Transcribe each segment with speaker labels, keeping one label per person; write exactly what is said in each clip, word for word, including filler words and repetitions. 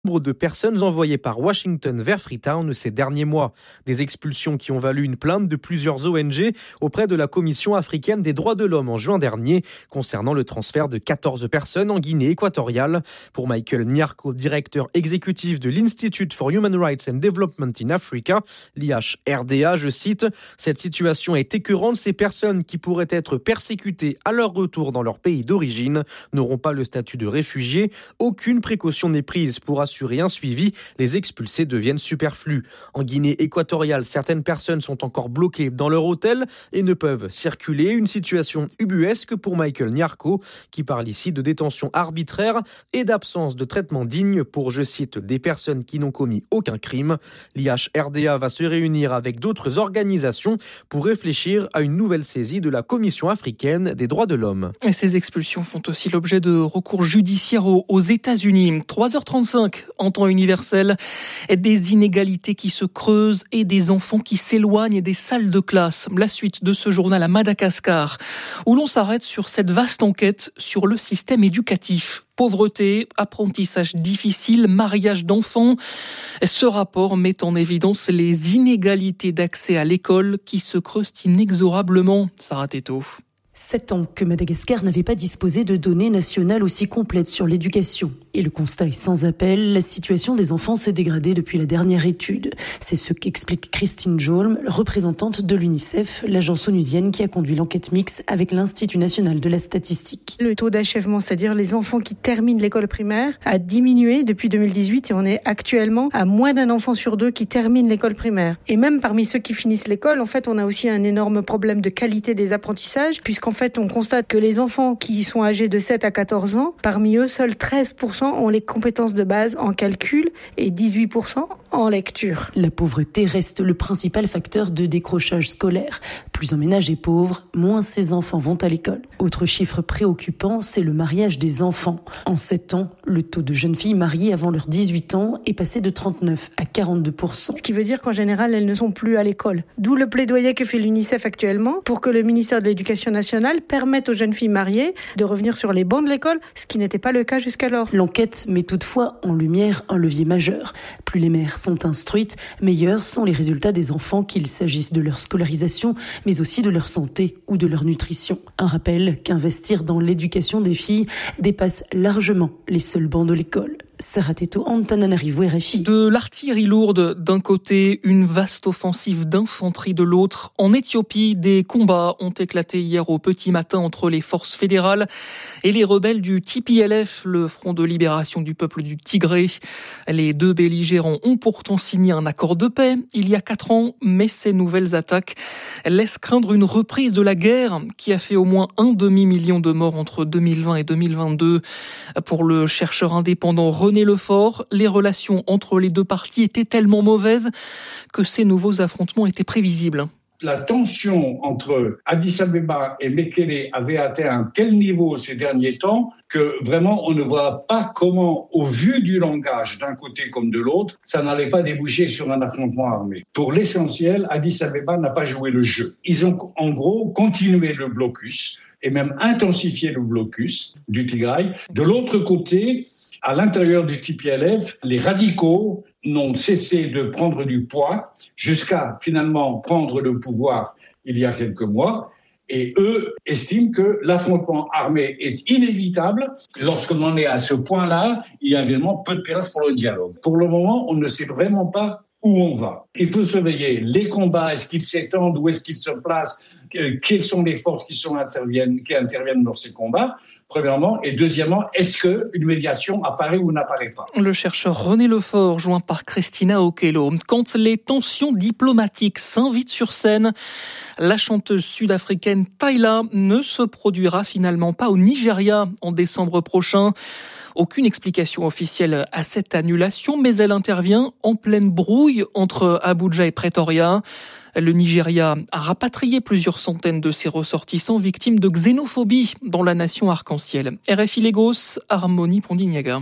Speaker 1: Nombre de personnes envoyées par Washington vers Freetown ces derniers mois. Des expulsions qui ont valu une plainte de plusieurs O N G auprès de la Commission africaine des droits de l'homme en juin dernier concernant le transfert de quatorze personnes en Guinée équatoriale. Pour Michael Nyarko, directeur exécutif de l'Institute for Human Rights and Development in Africa, l'I H R D A, je cite, « Cette situation est écœurante. Ces personnes qui pourraient être persécutées à leur retour dans leur pays d'origine n'auront pas le statut de réfugiés. Aucune précaution n'est prise pour assurer assurer un suivi, les expulsés deviennent superflus. En Guinée équatoriale, certaines personnes sont encore bloquées dans leur hôtel et ne peuvent circuler. Une situation ubuesque pour Michael Nyarko, qui parle ici de détention arbitraire et d'absence de traitement digne pour, je cite, des personnes qui n'ont commis aucun crime. L'I H R D A va se réunir avec d'autres organisations pour réfléchir à une nouvelle saisie de la Commission africaine des droits de l'homme.
Speaker 2: Et ces expulsions font aussi l'objet de recours judiciaires aux, aux États-Unis. trois heures trente-cinq en temps universel, des inégalités qui se creusent et des enfants qui s'éloignent des salles de classe. La suite de ce journal à Madagascar, où l'on s'arrête sur cette vaste enquête sur le système éducatif. Pauvreté, apprentissage difficile, mariage d'enfants. Ce rapport met en évidence les inégalités d'accès à l'école qui se creusent inexorablement. Sarah Teto.
Speaker 3: Sept ans que Madagascar n'avait pas disposé de données nationales aussi complètes sur l'éducation. Et le constat est sans appel, la situation des enfants s'est dégradée depuis la dernière étude. C'est ce qu'explique Christine Jolm, représentante de l'UNICEF, l'agence onusienne qui a conduit l'enquête mixte avec l'Institut national de la statistique.
Speaker 4: Le taux d'achèvement, c'est-à-dire les enfants qui terminent l'école primaire, a diminué depuis deux mille dix-huit et on est actuellement à moins d'un enfant sur deux qui termine l'école primaire. Et même parmi ceux qui finissent l'école, en fait, on a aussi un énorme problème de qualité des apprentissages, puisqu'en fait, on constate que les enfants qui sont âgés de sept à quatorze ans, parmi eux, seuls treize pour cent ont les compétences de base en calcul et dix-huit pour cent en lecture.
Speaker 3: La pauvreté reste le principal facteur de décrochage scolaire. Plus un ménage est pauvre, moins ses enfants vont à l'école. Autre chiffre préoccupant, c'est le mariage des enfants. En sept ans, le taux de jeunes filles mariées avant leurs dix-huit ans est passé de trente-neuf à quarante-deux pour cent.
Speaker 4: Ce qui veut dire qu'en général, elles ne sont plus à l'école. D'où le plaidoyer que fait l'UNICEF actuellement pour que le ministère de l'Éducation nationale permette aux jeunes filles mariées de revenir sur les bancs de l'école, ce qui n'était pas le cas jusqu'alors.
Speaker 3: L'enquête met toutefois en lumière un levier majeur. Plus les mères sont instruites, meilleurs sont les résultats des enfants, qu'il s'agisse de leur scolarisation, mais aussi de leur santé ou de leur nutrition. Un rappel qu'investir dans l'éducation des filles dépasse largement les seuls bancs de l'école. Sarah Teto, Antananarivo, R F I.
Speaker 2: De l'artillerie lourde d'un côté, une vaste offensive d'infanterie de l'autre. En Éthiopie, des combats ont éclaté hier au petit matin entre les forces fédérales et les rebelles du T P L F, le Front de libération du peuple du Tigré. Les deux belligérants ont pourtant signé un accord de paix il y a quatre ans, mais ces nouvelles attaques laissent craindre une reprise de la guerre qui a fait au moins un demi-million de morts entre deux mille vingt et deux mille vingt-deux. Pour le chercheur indépendant René Lefort, les relations entre les deux parties étaient tellement mauvaises que ces nouveaux affrontements étaient prévisibles.
Speaker 5: La tension entre Addis Abeba et Mekele avait atteint un tel niveau ces derniers temps que vraiment on ne voit pas comment, au vu du langage d'un côté comme de l'autre, ça n'allait pas déboucher sur un affrontement armé. Pour l'essentiel, Addis Abeba n'a pas joué le jeu. Ils ont en gros continué le blocus et même intensifié le blocus du Tigray. De l'autre côté, à l'intérieur du T P L F, les radicaux n'ont cessé de prendre du poids jusqu'à finalement prendre le pouvoir il y a quelques mois. Et eux estiment que l'affrontement armé est inévitable. Lorsqu'on en est à ce point-là, il y a vraiment peu de place pour le dialogue. Pour le moment, on ne sait vraiment pas où on va. Il faut surveiller les combats, est-ce qu'ils s'étendent, où est-ce qu'ils se placent, quelles sont les forces qui, sont interviennent, qui interviennent dans ces combats. Premièrement, et deuxièmement, est-ce qu'une médiation apparaît ou n'apparaît pas ?
Speaker 2: Le chercheur René Lefort, joint par Christina Okello. Quand les tensions diplomatiques s'invitent sur scène, la chanteuse sud-africaine Tyla ne se produira finalement pas au Nigeria en décembre prochain. Aucune explication officielle à cette annulation, mais elle intervient en pleine brouille entre Abuja et Pretoria. Le Nigeria a rapatrié plusieurs centaines de ses ressortissants victimes de xénophobie dans la nation arc-en-ciel. R F I Lagos, Harmonie Pondignaga.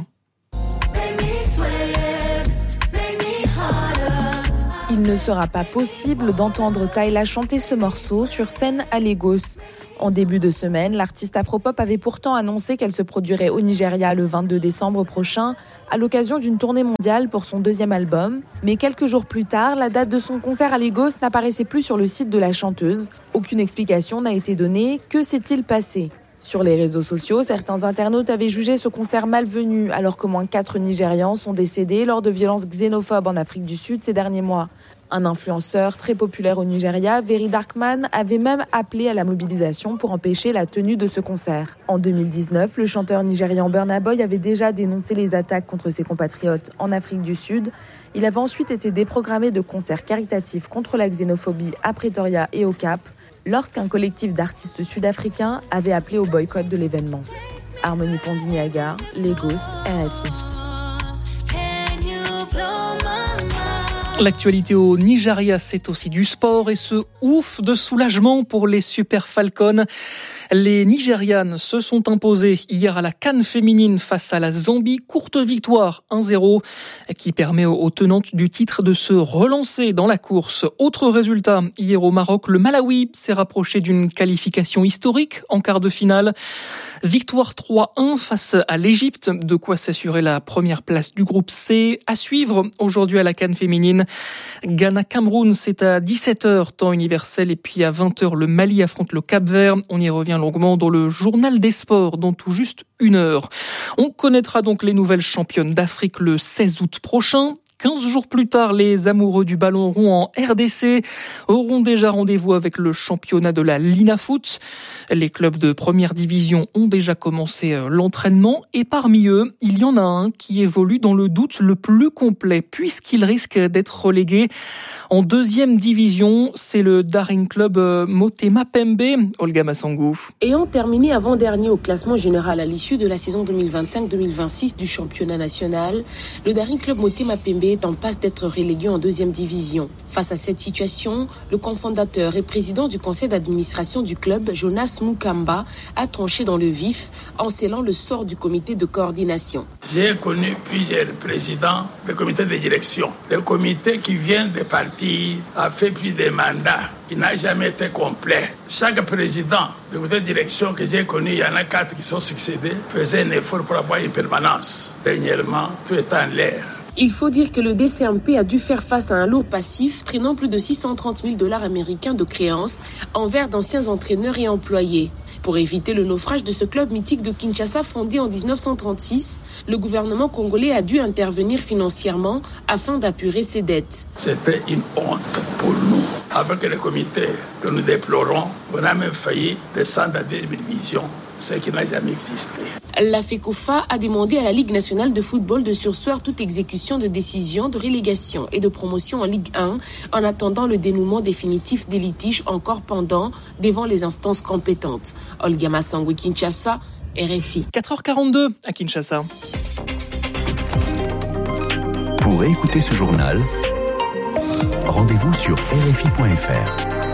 Speaker 6: Il ne sera pas possible d'entendre Tyla chanter ce morceau sur scène à Lagos. En début de semaine, l'artiste afropop avait pourtant annoncé qu'elle se produirait au Nigeria le vingt-deux décembre prochain à l'occasion d'une tournée mondiale pour son deuxième album. Mais quelques jours plus tard, la date de son concert à Lagos n'apparaissait plus sur le site de la chanteuse. Aucune explication n'a été donnée. Que s'est-il passé ? Sur les réseaux sociaux, certains internautes avaient jugé ce concert malvenu, alors qu'au moins quatre Nigérians sont décédés lors de violences xénophobes en Afrique du Sud ces derniers mois. Un influenceur très populaire au Nigeria, Very Darkman, avait même appelé à la mobilisation pour empêcher la tenue de ce concert. En deux mille dix-neuf, le chanteur nigérian Burna Boy avait déjà dénoncé les attaques contre ses compatriotes en Afrique du Sud. Il avait ensuite été déprogrammé de concerts caritatifs contre la xénophobie à Pretoria et au Cap, lorsqu'un collectif d'artistes sud-africains avait appelé au boycott de l'événement. Harmonie Pondiniaga, Lagos, R F I.
Speaker 2: L'actualité au Nigeria, c'est aussi du sport et ce ouf de soulagement pour les Super Falcons. Les Nigérianes se sont imposées hier à la CAN féminine face à la Zambie. Courte victoire un zéro qui permet aux tenantes du titre de se relancer dans la course. Autre résultat, hier au Maroc, le Malawi s'est rapproché d'une qualification historique en quart de finale. Victoire trois un face à l'Égypte, de quoi s'assurer la première place du groupe C. À suivre aujourd'hui à la CAN féminine. Ghana-Cameroun, c'est à dix-sept heures, temps universel, et puis à vingt heures, le Mali affronte le Cap-Vert. On y revient longuement dans le journal des sports, dans tout juste une heure. On connaîtra donc les nouvelles championnes d'Afrique le seize août prochain. quinze jours plus tard, les amoureux du ballon rond en R D C auront déjà rendez-vous avec le championnat de la Linafoot. Les clubs de première division ont déjà commencé l'entraînement et parmi eux, il y en a un qui évolue dans le doute le plus complet puisqu'il risque d'être relégué en deuxième division. C'est le Daring Club Motema Pembe. Olga Massangou.
Speaker 7: Ayant terminé avant-dernier au classement général à l'issue de la saison deux mille vingt-cinq deux mille vingt-six du championnat national, le Daring Club Motema Pembe est en passe d'être relégué en deuxième division. Face à cette situation, le cofondateur et président du conseil d'administration du club, Jonas Mukamba, a tranché dans le vif en scellant le sort du comité de coordination.
Speaker 8: J'ai connu plusieurs présidents du comité de direction. Le comité qui vient de partir a fait plus de mandats. Il n'a jamais été complet. Chaque président du comité de direction que j'ai connu, il y en a quatre qui sont succédés, faisait un effort pour avoir une permanence. Dernièrement, tout est en l'air.
Speaker 7: Il faut dire que le D C M P a dû faire face à un lourd passif traînant plus de six cent trente mille dollars américains de créances envers d'anciens entraîneurs et employés. Pour éviter le naufrage de ce club mythique de Kinshasa fondé en dix-neuf cent trente-six, le gouvernement congolais a dû intervenir financièrement afin d'apurer ses dettes.
Speaker 8: C'était une honte pour nous. Avec le comité que nous déplorons, on a même failli descendre à deuxième division, ce qui n'a jamais existé.
Speaker 7: La FECOFA a demandé à la Ligue nationale de football de surseoir toute exécution de décision de relégation et de promotion en Ligue un en attendant le dénouement définitif des litiges encore pendants devant les instances compétentes. Olga Massangou, Kinshasa, R F I.
Speaker 2: quatre heures quarante-deux à Kinshasa.
Speaker 9: Pour écouter ce journal, rendez-vous sur R F I point F R.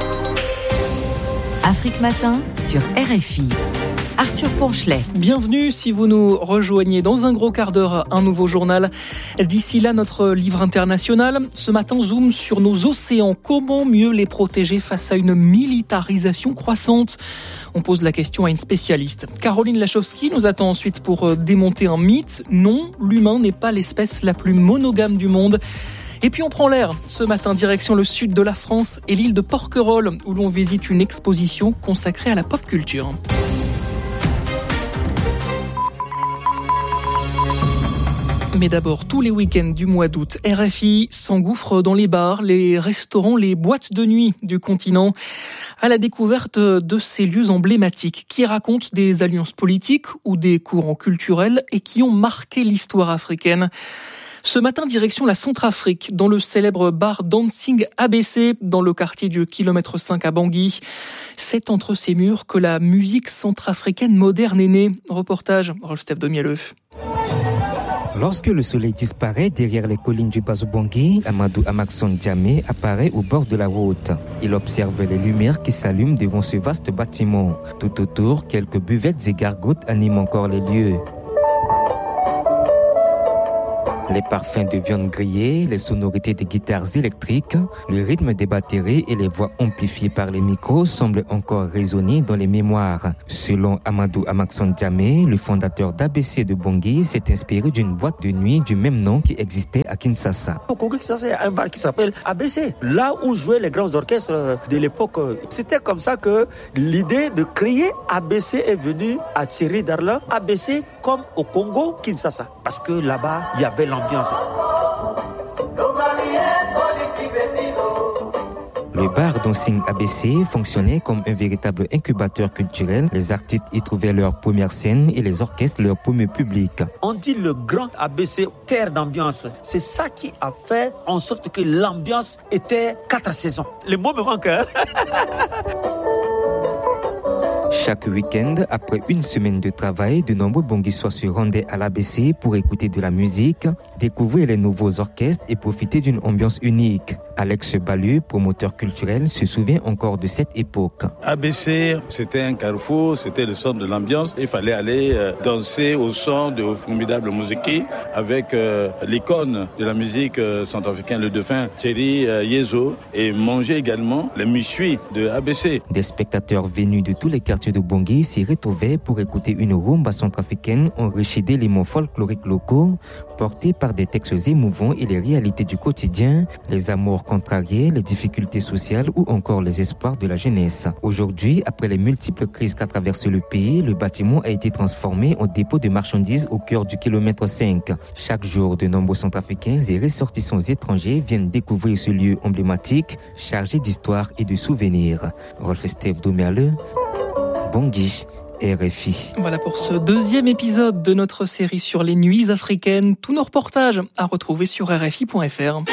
Speaker 10: Afrique Matin sur R F I. Arthur Ponchelet.
Speaker 2: Bienvenue si vous nous rejoignez dans un gros quart d'heure, un nouveau journal. D'ici là, notre livre international. Ce matin, zoom sur nos océans. Comment mieux les protéger face à une militarisation croissante ? On pose la question à une spécialiste. Caroline Lachowski nous attend ensuite pour démonter un mythe. Non, l'humain n'est pas l'espèce la plus monogame du monde. Et puis on prend l'air ce matin, direction le sud de la France et l'île de Porquerolles, où l'on visite une exposition consacrée à la pop culture. Mais d'abord, tous les week-ends du mois d'août, R F I s'engouffre dans les bars, les restaurants, les boîtes de nuit du continent à la découverte de ces lieux emblématiques qui racontent des alliances politiques ou des courants culturels et qui ont marqué l'histoire africaine. Ce matin, direction la Centrafrique, dans le célèbre bar Dancing A B C, dans le quartier du kilomètre cinq à Bangui. C'est entre ces murs que la musique centrafricaine moderne est née. Reportage, Rolf-Steph Domielleux.
Speaker 11: Lorsque le soleil disparaît derrière les collines du Bazoubangui, Amadou Amakson Djamé apparaît au bord de la route. Il observe les lumières qui s'allument devant ce vaste bâtiment. Tout autour, quelques buvettes et gargotes animent encore les lieux. Les parfums de viande grillée, les sonorités des guitares électriques, le rythme des batteries et les voix amplifiées par les micros semblent encore résonner dans les mémoires. Selon Amadou Amakson Djamé, le fondateur d'A B C de Bangui s'est inspiré d'une boîte de nuit du même nom qui existait à Kinshasa.
Speaker 12: Au Congo Kinshasa, il y a un bar qui s'appelle A B C, là où jouaient les grands orchestres de l'époque. C'était comme ça que l'idée de créer A B C est venue à Thierry Darlan. A B C comme au Congo Kinshasa, parce que là-bas, il y avait l'ambiance.
Speaker 11: Le bar dancing A B C fonctionnait comme un véritable incubateur culturel. Les artistes y trouvaient leur première scène et les orchestres leur premier public.
Speaker 12: On dit le grand A B C, terre d'ambiance. C'est ça qui a fait en sorte que l'ambiance était quatre saisons. Le mot me manque, hein?
Speaker 11: Chaque week-end, après une semaine de travail, de nombreux Bonguissois se rendaient à l'A B C pour écouter de la musique, découvrir les nouveaux orchestres et profiter d'une ambiance unique. Alex Balu, promoteur culturel, se souvient encore de cette époque.
Speaker 13: A B C, c'était un carrefour, c'était le centre de l'ambiance. Il fallait aller euh, danser au son de formidables musiques avec euh, l'icône de la musique euh, centrafricaine, le dauphin Thierry euh, Yezo, et manger également les méchouis de A B C.
Speaker 11: Des spectateurs venus de tous les quartiers de Bangui s'y retrouvaient pour écouter une rumba centrafricaine enrichie d'éléments folkloriques locaux, portés par des textes émouvants et les réalités du quotidien, les amours contrariés, les difficultés sociales ou encore les espoirs de la jeunesse. Aujourd'hui, après les multiples crises qu'a traversé le pays, le bâtiment a été transformé en dépôt de marchandises au cœur du kilomètre cinq. Chaque jour, de nombreux Centrafricains et ressortissants étrangers viennent découvrir ce lieu emblématique, chargé d'histoire et de souvenirs. Rolf Steve Domerle, Bangui, R F I.
Speaker 2: Voilà pour ce deuxième épisode de notre série sur les nuits africaines. Tous nos reportages à retrouver sur R F I point F R.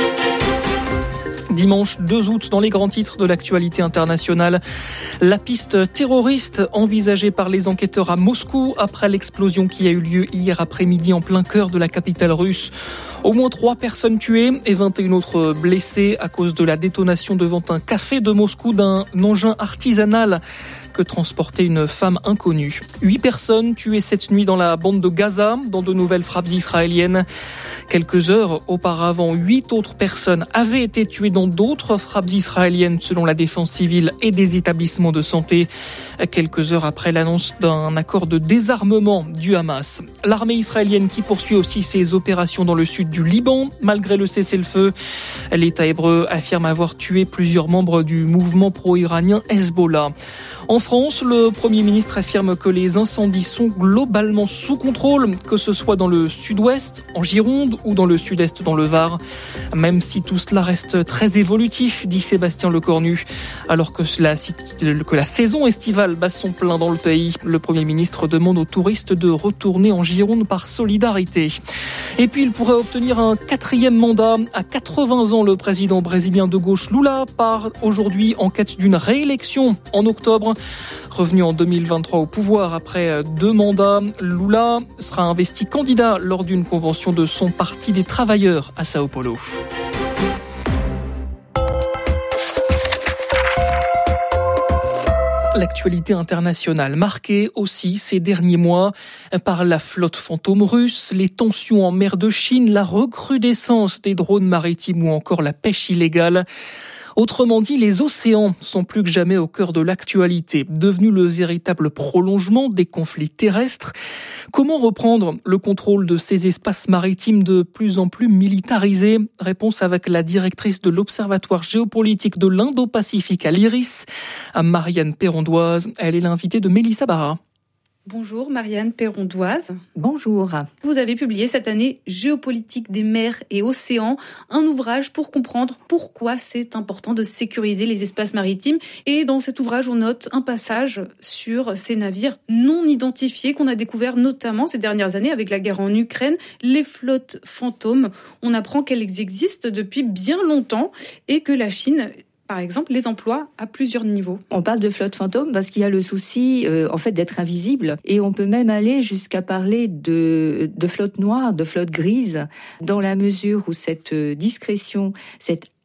Speaker 2: Dimanche deux août, dans les grands titres de l'actualité internationale, la piste terroriste envisagée par les enquêteurs à Moscou après l'explosion qui a eu lieu hier après-midi en plein cœur de la capitale russe. Au moins trois personnes tuées et vingt et une autres blessées à cause de la détonation devant un café de Moscou d'un engin artisanal que transportait une femme inconnue. Huit personnes tuées cette nuit dans la bande de Gaza, dans de nouvelles frappes israéliennes. Quelques heures auparavant, huit autres personnes avaient été tuées dans d'autres frappes israéliennes selon la défense civile et des établissements de santé. Quelques heures après l'annonce d'un accord de désarmement du Hamas. L'armée israélienne qui poursuit aussi ses opérations dans le sud du Liban, malgré le cessez-le-feu. L'État hébreu affirme avoir tué plusieurs membres du mouvement pro-iranien Hezbollah. En France, le Premier ministre affirme que les incendies sont globalement sous contrôle, que ce soit dans le sud-ouest, en Gironde ou dans le sud-est, dans le Var. Même si tout cela reste très évolutif, dit Sébastien Lecornu. Alors que la, que la saison estivale bat son plein dans le pays, le Premier ministre demande aux touristes de retourner en Gironde par solidarité. Et puis il pourrait obtenir un quatrième mandat. À quatre-vingts ans, le président brésilien de gauche Lula part aujourd'hui en quête d'une réélection en octobre. Revenu en deux mille vingt-trois au pouvoir après deux mandats, Lula sera investi candidat lors d'une convention de son Parti des travailleurs à Sao Paulo. L'actualité internationale marquée aussi ces derniers mois par la flotte fantôme russe, les tensions en mer de Chine, la recrudescence des drones maritimes ou encore la pêche illégale. Autrement dit, les océans sont plus que jamais au cœur de l'actualité, devenus le véritable prolongement des conflits terrestres. Comment reprendre le contrôle de ces espaces maritimes de plus en plus militarisés ? Réponse avec la directrice de l'Observatoire géopolitique de l'Indo-Pacifique à l'I R I S, à Marianne Perrondoise. Elle est l'invitée de Mélissa Barra.
Speaker 14: Bonjour Marianne Perrondoise.
Speaker 15: Bonjour.
Speaker 14: Vous avez publié cette année Géopolitique des mers et océans, un ouvrage pour comprendre pourquoi c'est important de sécuriser les espaces maritimes. Et dans cet ouvrage, on note un passage sur ces navires non identifiés qu'on a découvert notamment ces dernières années avec la guerre en Ukraine, les flottes fantômes. On apprend qu'elles existent depuis bien longtemps et que la Chine, par exemple, les emplois à plusieurs niveaux.
Speaker 15: On parle de flotte fantôme parce qu'il y a le souci euh, en fait d'être invisible, et on peut même aller jusqu'à parler de, de flotte noire, de flotte grise, dans la mesure où cette discrétion, cette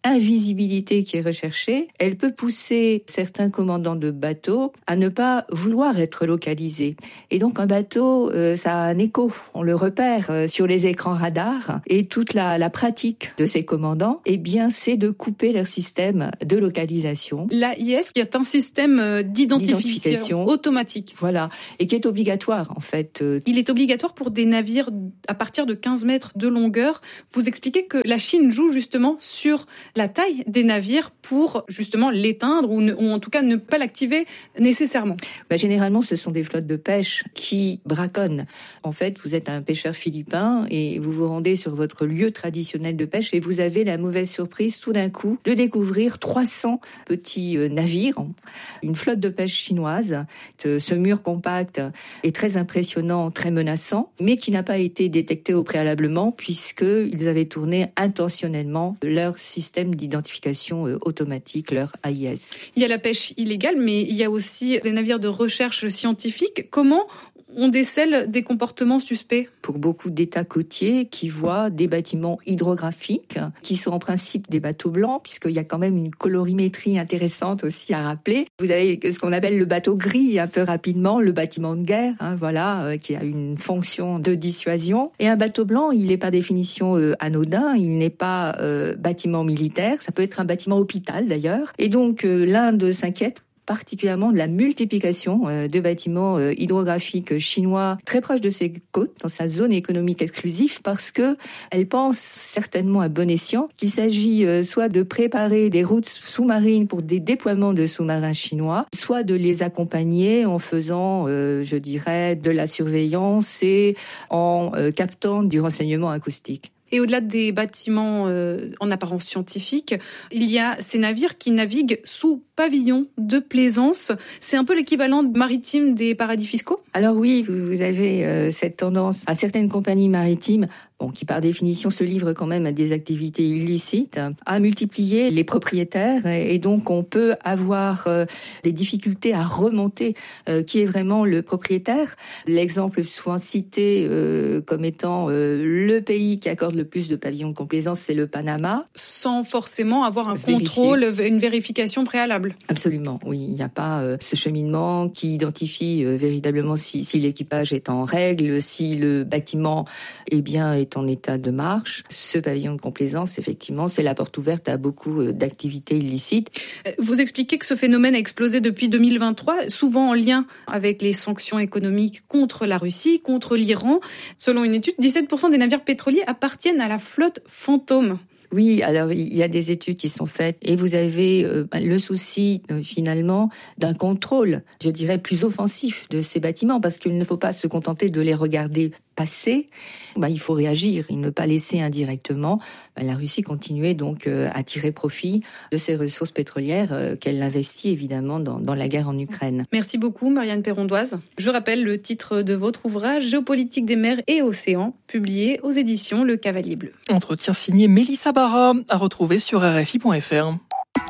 Speaker 15: invisibilité qui est recherchée, elle peut pousser certains commandants de bateaux à ne pas vouloir être localisés. Et donc un bateau, euh, ça a un écho, on le repère euh, sur les écrans radars. Et toute la, la pratique de ces commandants, eh bien, c'est de couper leur système de localisation.
Speaker 14: L'A I S qui est un système d'identification, d'identification automatique.
Speaker 15: Voilà, et qui est obligatoire en fait.
Speaker 14: Il est obligatoire pour des navires à partir de quinze mètres de longueur. Vous expliquez que la Chine joue justement sur la taille des navires pour justement l'éteindre ou, ne, ou en tout cas ne pas l'activer nécessairement.
Speaker 15: Bah, généralement, ce sont des flottes de pêche qui braconnent. En fait, vous êtes un pêcheur philippin et vous vous rendez sur votre lieu traditionnel de pêche et vous avez la mauvaise surprise tout d'un coup de découvrir trois cents petits navires, une flotte de pêche chinoise. Ce mur compact est très impressionnant, très menaçant, mais qui n'a pas été détecté au préalablement puisqu'ils avaient tourné intentionnellement leur système d'identification automatique, leur A I S.
Speaker 14: Il y a la pêche illégale, mais il y a aussi des navires de recherche scientifique. Comment on décèle des comportements suspects?
Speaker 15: Pour beaucoup d'États côtiers qui voient des bâtiments hydrographiques, qui sont en principe des bateaux blancs, puisqu'il y a quand même une colorimétrie intéressante aussi à rappeler. Vous avez ce qu'on appelle le bateau gris, un peu rapidement, le bâtiment de guerre, hein, voilà, euh, qui a une fonction de dissuasion. Et un bateau blanc, il est par définition euh, anodin, il n'est pas euh, bâtiment militaire, ça peut être un bâtiment hôpital d'ailleurs. Et donc euh, l'Inde s'inquiète particulièrement de la multiplication de bâtiments hydrographiques chinois très proches de ses côtes, dans sa zone économique exclusive, parce que elle pense certainement à bon escient qu'il s'agit soit de préparer des routes sous-marines pour des déploiements de sous-marins chinois, soit de les accompagner en faisant, euh, je dirais, de la surveillance et en euh, captant du renseignement acoustique.
Speaker 14: Et au-delà des bâtiments euh, en apparence scientifique, il y a ces navires qui naviguent sous pavillon de plaisance. C'est un peu l'équivalent maritime des paradis fiscaux ?
Speaker 15: Alors oui, vous avez euh, cette tendance à certaines compagnies maritimes, bon, qui par définition se livrent quand même à des activités illicites, à multiplier les propriétaires. Et donc on peut avoir euh, des difficultés à remonter euh, qui est vraiment le propriétaire. L'exemple souvent cité euh, comme étant euh, le pays qui accorde le plus de pavillons de complaisance, c'est le Panama.
Speaker 14: Sans forcément avoir un
Speaker 15: Vérifier.
Speaker 14: contrôle, une vérification préalable.
Speaker 15: Absolument, oui. Il n'y a pas euh, ce cheminement qui identifie euh, véritablement si, si l'équipage est en règle, si le bâtiment est bien est en état de marche. Ce pavillon de complaisance, effectivement, c'est la porte ouverte à beaucoup euh, d'activités illicites.
Speaker 14: Vous expliquez que ce phénomène a explosé depuis deux mille vingt-trois, souvent en lien avec les sanctions économiques contre la Russie, contre l'Iran. Selon une étude, dix-sept pour cent des navires pétroliers appartiennent à la flotte fantôme.
Speaker 15: Oui, alors il y a des études qui sont faites et vous avez euh, le souci euh, finalement d'un contrôle, je dirais, plus offensif de ces bâtiments parce qu'il ne faut pas se contenter de les regarder passer. Ben, il faut réagir et ne pas laisser indirectement ben, la Russie continuer donc euh, à tirer profit de ces ressources pétrolières euh, qu'elle investit évidemment dans, dans la guerre en Ukraine.
Speaker 14: Merci beaucoup Marianne Perrondoise. Je rappelle le titre de votre ouvrage Géopolitique des mers et océans, publié aux éditions Le Cavalier Bleu.
Speaker 2: Entretien signé Mélissa Barra, à retrouver sur R F I point F R.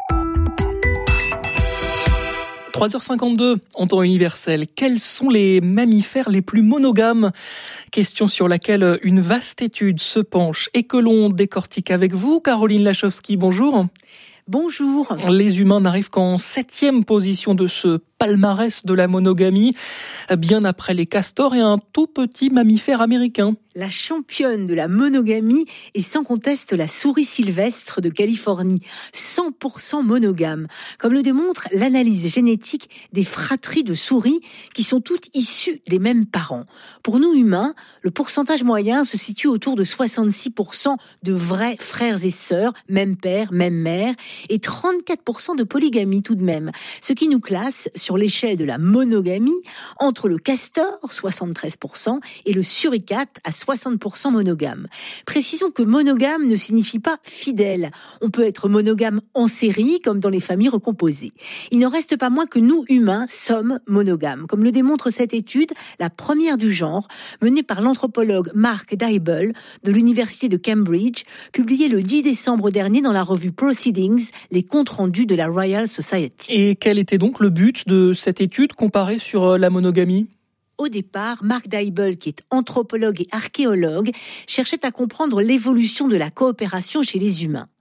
Speaker 2: trois heures cinquante-deux en temps universel. Quels sont les mammifères les plus monogames ? Question sur laquelle une vaste étude se penche et que l'on décortique avec vous. Caroline Lachowski, bonjour.
Speaker 16: Bonjour.
Speaker 2: Les humains n'arrivent qu'en septième position de ce palmarès de la monogamie, bien après les castors et un tout petit mammifère américain.
Speaker 16: La championne de la monogamie est sans conteste la souris sylvestre de Californie, cent pour cent monogame, comme le démontre l'analyse génétique des fratries de souris qui sont toutes issues des mêmes parents. Pour nous humains, le pourcentage moyen se situe autour de soixante-six pour cent de vrais frères et sœurs, même père, même mère, et trente-quatre pour cent de polygamie tout de même, ce qui nous classe sur l'échelle de la monogamie entre le castor, soixante-treize pour cent, et le suricate à soixante pour cent monogame. Précisons que monogame ne signifie pas fidèle. On peut être monogame en série, comme dans les familles recomposées. Il n'en reste pas moins que nous, humains, sommes monogames, comme le démontre cette étude, la première du genre, menée par l'anthropologue Mark Dybel de l'université de Cambridge, publiée le dix décembre dernier dans la revue Proceedings, les comptes rendus de la Royal Society.
Speaker 2: Et quel était donc le but de cette étude comparée sur la monogamie ?
Speaker 16: Au départ, Mark Dybel, qui est anthropologue et archéologue, cherchait à comprendre l'évolution de la coopération chez les humains.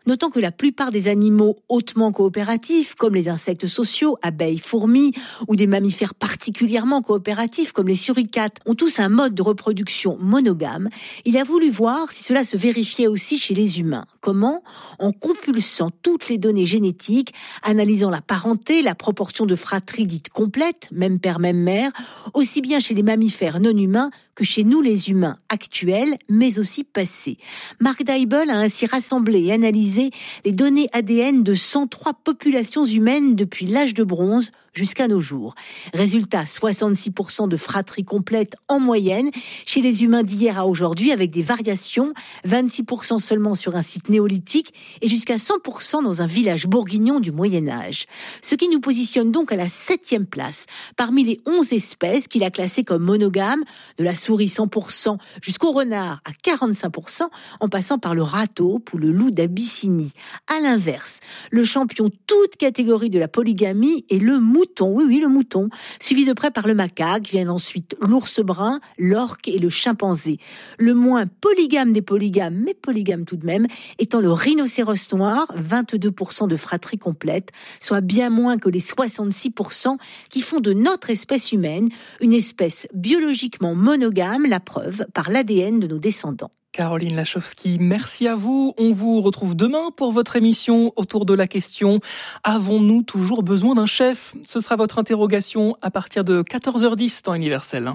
Speaker 16: Notant que la plupart des animaux hautement coopératifs, comme les insectes sociaux, abeilles, fourmis, ou des mammifères particulièrement coopératifs, comme les suricates, ont tous un mode de reproduction monogame, il a voulu voir si cela se vérifiait aussi chez les humains. Comment ? En compulsant toutes les données génétiques, analysant la parenté, la proportion de fratrie dite complète, même père, même mère, aussi bien chez les mammifères non humains que chez nous les humains actuels, mais aussi passés. Mark Dybul a ainsi rassemblé et analysé les données A D N de cent trois populations humaines depuis l'âge de bronze jusqu'à nos jours. Résultat, soixante-six pour cent de fratrie complète en moyenne chez les humains d'hier à aujourd'hui, avec des variations, vingt-six pour cent seulement sur un site néolithique et jusqu'à cent pour cent dans un village bourguignon du Moyen-Âge. Ce qui nous positionne donc à la septième place parmi les onze espèces qu'il a classées comme monogames, de la souris cent pour cent jusqu'au renard à quarante-cinq pour cent, en passant par le rat taupe ou le loup d'Abyssinie. À l'inverse, le champion toute catégorie de la polygamie est le mouton, oui oui le mouton, suivi de près par le macaque, viennent ensuite l'ours brun, l'orque et le chimpanzé. Le moins polygame des polygames, mais polygame tout de même, étant le rhinocéros noir, vingt-deux pour cent de fratrie complète, soit bien moins que les soixante-six pour cent qui font de notre espèce humaine une espèce biologiquement monogame, la preuve par l'A D N de nos descendants.
Speaker 2: Caroline Lachowski, merci à vous. On vous retrouve demain pour votre émission autour de la question « Avons-nous toujours besoin d'un chef ?» Ce sera votre interrogation à partir de quatorze heures dix, temps universel.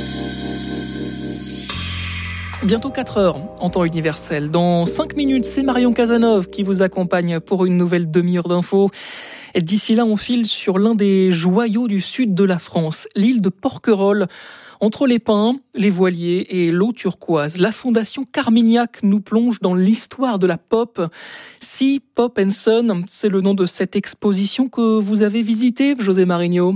Speaker 2: Bientôt quatre heures en temps universel. Dans cinq minutes, c'est Marion Cazenove qui vous accompagne pour une nouvelle demi-heure d'infos. Et d'ici là, on file sur l'un des joyaux du sud de la France, l'île de Porquerolles. Entre les pins, les voiliers et l'eau turquoise, la Fondation Carmignac nous plonge dans l'histoire de la pop. Sea Pop and Son, c'est le nom de cette exposition que vous avez visitée, José Marigno.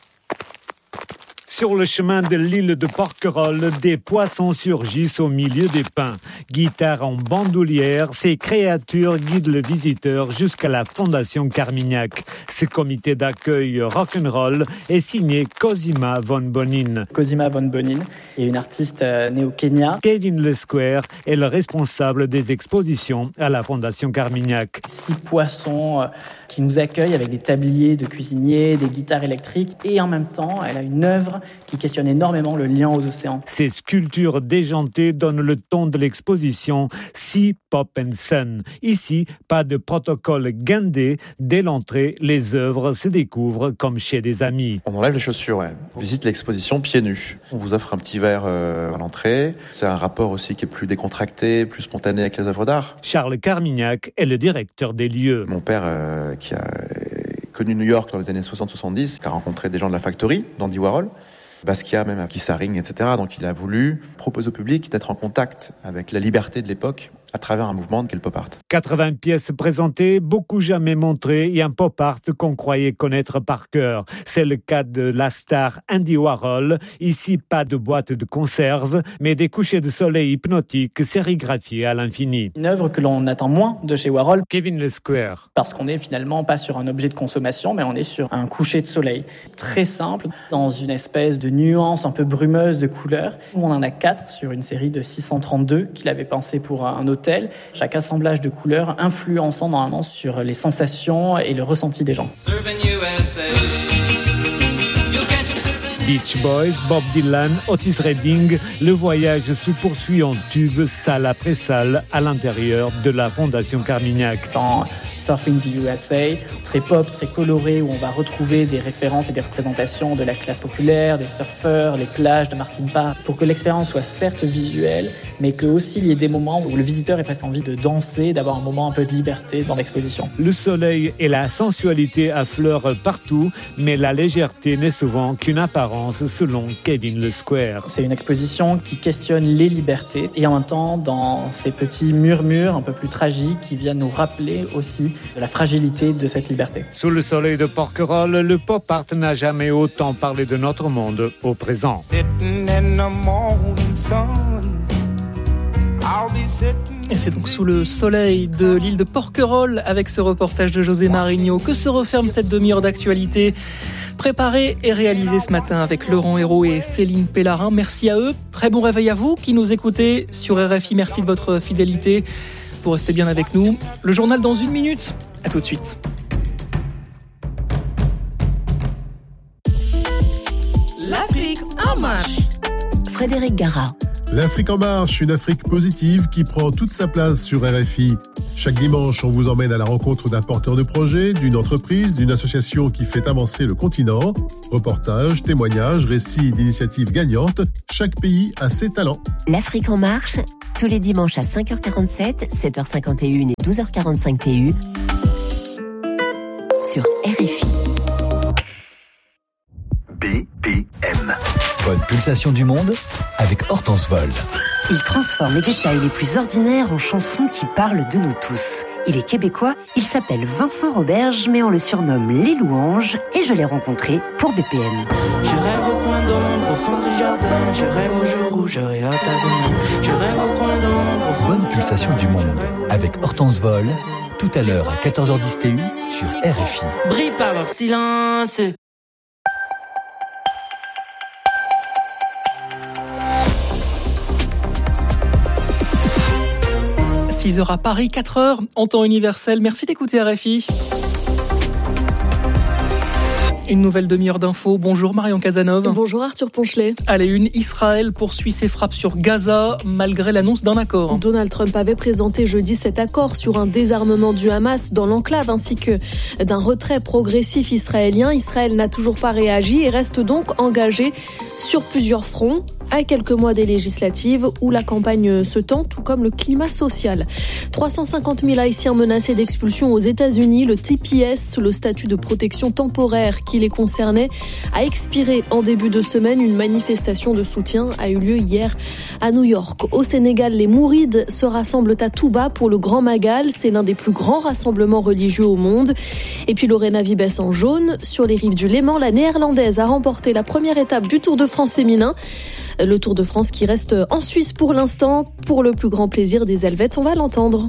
Speaker 17: Sur le chemin de l'île de Porquerolles, des poissons surgissent au milieu des pins. Guitare en bandoulière, ces créatures guident le visiteur jusqu'à la Fondation Carmignac. Ce comité d'accueil rock'n'roll est signé Cosima von Bonin.
Speaker 18: Cosima von Bonin est une artiste née au Kenya.
Speaker 17: Kevin Le Square est le responsable des expositions à la Fondation Carmignac.
Speaker 18: Six poissons qui nous accueillent avec des tabliers de cuisiniers, des guitares électriques, et en même temps, elle a une œuvre qui questionne énormément le lien aux océans.
Speaker 17: Ces sculptures déjantées donnent le ton de l'exposition Sea Pop and Son. Ici, pas de protocole guindé. Dès l'entrée, les œuvres se découvrent comme chez des amis.
Speaker 19: On enlève les chaussures, ouais. On visite l'exposition pieds nus. On vous offre un petit verre euh, à l'entrée. C'est un rapport aussi qui est plus décontracté, plus spontané avec les œuvres d'art.
Speaker 17: Charles Carmignac est le directeur des lieux.
Speaker 19: Mon père, euh, qui a connu New York dans les années soixante soixante-dix, qui a rencontré des gens de la Factory, d'Andy Warhol, Basquiat, même Keith Haring, et cetera. Donc il a voulu proposer au public d'être en contact avec la liberté de l'époque à travers un mouvement qu'est le pop art.
Speaker 17: quatre-vingts pièces présentées, beaucoup jamais montrées, et un pop art qu'on croyait connaître par cœur. C'est le cas de la star Andy Warhol. Ici, pas de boîte de conserve, mais des couchers de soleil hypnotiques sérigraphiés à l'infini.
Speaker 18: Une œuvre que l'on attend moins de chez Warhol.
Speaker 17: Kevin Le Square.
Speaker 18: Parce qu'on n'est finalement pas sur un objet de consommation, mais on est sur un coucher de soleil. Très simple, dans une espèce de nuance un peu brumeuse de couleurs. On en a quatre sur une série de six cent trente-deux qu'il avait pensé pour un hôtel. Chaque assemblage de couleurs influençant normalement sur les sensations et le ressenti des gens.
Speaker 17: Beach Boys, Bob Dylan, Otis Redding, le voyage se poursuit en tube, salle après salle, à l'intérieur de la Fondation Carmignac.
Speaker 18: Dans Surfing the U S A, très pop, très coloré, où on va retrouver des références et des représentations de la classe populaire, des surfeurs, les plages de Martin Parr, pour que l'expérience soit certes visuelle, mais que aussi il y ait des moments où le visiteur ait presque envie de danser, d'avoir un moment un peu de liberté dans l'exposition.
Speaker 17: Le soleil et la sensualité affleurent partout, mais la légèreté n'est souvent qu'une apparence, selon Kevin Le Square.
Speaker 18: C'est une exposition qui questionne les libertés, et en même temps dans ces petits murmures un peu plus tragiques qui viennent nous rappeler aussi de la fragilité de cette liberté.
Speaker 17: Sous le soleil de Porquerolles, le pop art n'a jamais autant parlé de notre monde au présent.
Speaker 2: Et c'est donc sous le soleil de l'île de Porquerolles, avec ce reportage de José Marigno, que se referme cette demi-heure d'actualité. Préparé et réalisé ce matin avec Laurent Hérault et Céline Pellarin. Merci à eux. Très bon réveil à vous qui nous écoutez sur R F I. Merci de votre fidélité. Vous restez bien avec nous. Le journal dans une minute. À tout de suite.
Speaker 10: L'Afrique en marche. Frédéric Gara.
Speaker 20: L'Afrique en marche, une Afrique positive qui prend toute sa place sur R F I. Chaque dimanche, on vous emmène à la rencontre d'un porteur de projet, d'une entreprise, d'une association qui fait avancer le continent. Reportages, témoignages, récits d'initiatives gagnantes. Chaque pays a ses talents.
Speaker 10: L'Afrique en marche, tous les dimanches à cinq heures quarante-sept, sept heures cinquante et un et douze heures quarante-cinq T U sur R F I.
Speaker 9: B P M. Bonne pulsation du monde avec Hortense Vol.
Speaker 21: Il transforme les détails les plus ordinaires en chansons qui parlent de nous tous. Il est québécois, il s'appelle Vincent Roberge, mais on le surnomme Les Louanges, et je l'ai rencontré pour B P M.
Speaker 22: Je rêve au coin d'ombre, au fond du jardin, je rêve au jour où j'aurai hâte à demain. Je rêve au coin d'ombre, au fond.
Speaker 9: Bonne pulsation du monde avec Hortense Vol, tout à l'heure à quatorze heures dix T U sur R F I.
Speaker 22: Brille par leur silence.
Speaker 2: six heures à Paris, quatre heures en temps universel. Merci d'écouter R F I. Une nouvelle demi-heure d'infos. Bonjour Marion Cazeneuve.
Speaker 23: Bonjour Arthur Ponchelet.
Speaker 2: À la une, Israël poursuit ses frappes sur Gaza malgré l'annonce d'un accord.
Speaker 23: Donald Trump avait présenté jeudi cet accord sur un désarmement du Hamas dans l'enclave ainsi que d'un retrait progressif israélien. Israël n'a toujours pas réagi et reste donc engagé sur plusieurs fronts. À quelques mois des législatives où la campagne se tend, tout comme le climat social. trois cent cinquante mille Haïtiens menacés d'expulsion aux États-Unis. Le T P S, le statut de protection temporaire qui les concernait, a expiré en début de semaine. Une manifestation de soutien a eu lieu hier à New York. Au Sénégal, les Mourides se rassemblent à Touba pour le Grand Magal. C'est l'un des plus grands rassemblements religieux au monde. Et puis Lorena Vibes en jaune. Sur les rives du Léman, la Néerlandaise a remporté la première étape du Tour de France féminin. Le Tour de France qui reste en Suisse pour l'instant, pour le plus grand plaisir des Helvètes, on va l'entendre.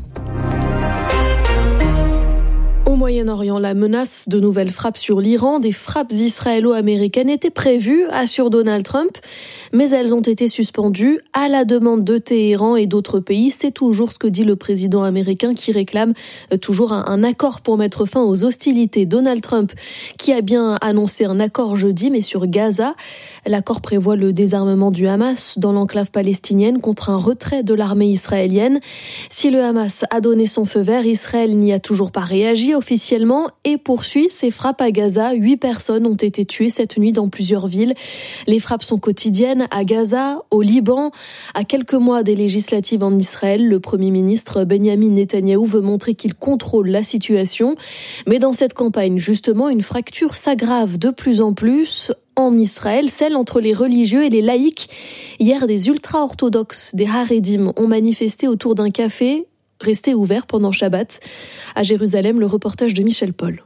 Speaker 23: Au Moyen-Orient, la menace de nouvelles frappes sur l'Iran, des frappes israélo-américaines étaient prévues, assure Donald Trump, mais elles ont été suspendues à la demande de Téhéran et d'autres pays. C'est toujours ce que dit le président américain qui réclame toujours un, un accord pour mettre fin aux hostilités. Donald Trump qui a bien annoncé un accord jeudi, mais sur Gaza. L'accord prévoit le désarmement du Hamas dans l'enclave palestinienne contre un retrait de l'armée israélienne. Si le Hamas a donné son feu vert, Israël n'y a toujours pas réagi officiellement et poursuit ses frappes à Gaza. Huit personnes ont été tuées cette nuit dans plusieurs villes. Les frappes sont quotidiennes à Gaza, au Liban. À quelques mois des législatives en Israël, le Premier ministre Benjamin Netanyahou veut montrer qu'il contrôle la situation. Mais dans cette campagne, justement, une fracture s'aggrave de plus en plus en Israël, celle entre les religieux et les laïcs. Hier, des ultra-orthodoxes, des Haredim, ont manifesté autour d'un café resté ouvert pendant Shabbat. À Jérusalem, le reportage de Michel Paul.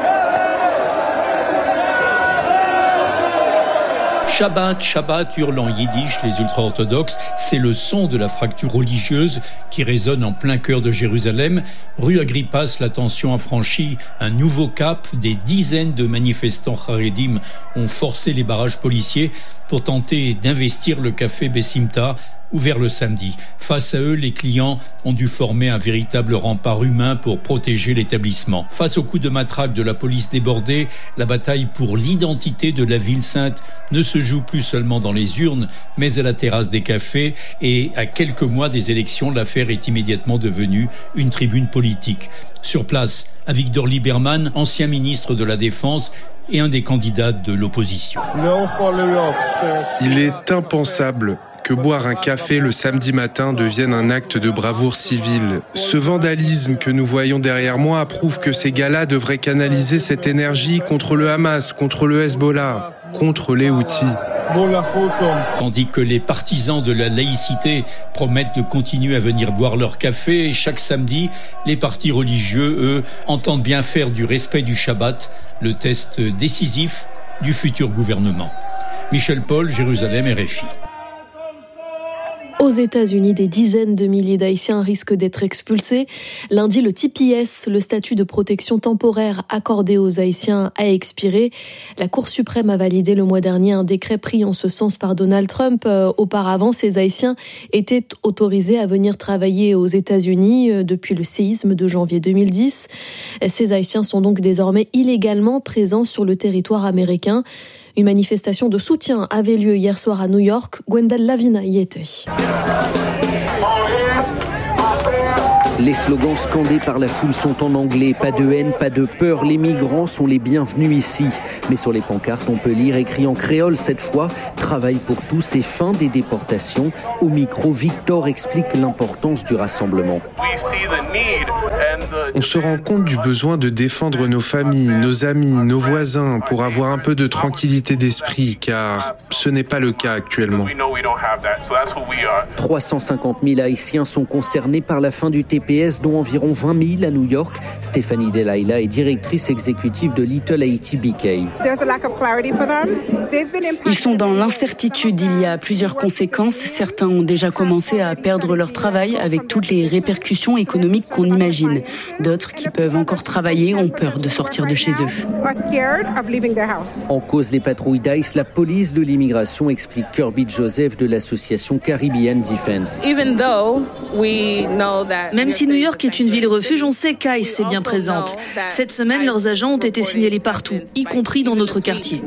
Speaker 24: Shabbat, Shabbat, hurlent en yiddish les ultra-orthodoxes, c'est le son de la fracture religieuse qui résonne en plein cœur de Jérusalem. Rue Agrippas, la tension a franchi un nouveau cap. Des dizaines de manifestants Haredim ont forcé les barrages policiers pour tenter d'investir le café Bessimta, ouvert le samedi. Face à eux, les clients ont dû former un véritable rempart humain pour protéger l'établissement. Face aux coups de matraque de la police débordée, la bataille pour l'identité de la ville sainte ne se joue plus seulement dans les urnes, mais à la terrasse des cafés. Et à quelques mois des élections, l'affaire est immédiatement devenue une tribune politique. Sur place, Avigdor Lieberman, ancien ministre de la Défense, et un des candidats de l'opposition.
Speaker 25: Il est impensable que boire un café le samedi matin devienne un acte de bravoure civile. Ce vandalisme que nous voyons derrière moi prouve que ces gars-là devraient canaliser cette énergie contre le Hamas, contre le Hezbollah, contre les Houthis.
Speaker 24: Tandis que les partisans de la laïcité promettent de continuer à venir boire leur café chaque samedi, les partis religieux, eux, entendent bien faire du respect du Shabbat le test décisif du futur gouvernement. Michel Paul, Jérusalem, R F I.
Speaker 23: Aux États-Unis, des dizaines de milliers d'Haïtiens risquent d'être expulsés. Lundi, le T P S, le statut de protection temporaire accordé aux Haïtiens, a expiré. La Cour suprême a validé le mois dernier un décret pris en ce sens par Donald Trump. Euh, auparavant, ces Haïtiens étaient autorisés à venir travailler aux États-Unis euh, depuis le séisme de janvier deux mille dix. Ces Haïtiens sont donc désormais illégalement présents sur le territoire américain. Une manifestation de soutien avait lieu hier soir à New York. Gwendal Lavina y était.
Speaker 1: Les slogans scandés par la foule sont en anglais. Pas de haine, pas de peur. Les migrants sont les bienvenus ici. Mais sur les pancartes, on peut lire écrit en créole cette fois « Travail pour tous et fin des déportations ». Au micro, Victor explique l'importance du rassemblement.
Speaker 25: On se rend compte du besoin de défendre nos familles, nos amis, nos voisins pour avoir un peu de tranquillité d'esprit, car ce n'est pas le cas actuellement.
Speaker 1: trois cent cinquante mille Haïtiens sont concernés par la fin du T P S, dont environ vingt mille à New York. Stéphanie Delaila est directrice exécutive de Little Haiti B K.
Speaker 3: Ils sont dans l'incertitude. Il y a plusieurs conséquences. Certains ont déjà commencé à perdre leur travail avec toutes les répercussions économiques qu'on imagine. D'autres qui peuvent encore travailler ont peur de sortir de chez eux.
Speaker 1: En cause les patrouilles d'Ice, la police de l'immigration, explique Kirby Joseph de l'association Caribbean Defense.
Speaker 4: Même si New York est une ville refuge, on sait qu'Ice est bien présente. Cette semaine, leurs agents ont été signalés partout, y compris dans notre quartier.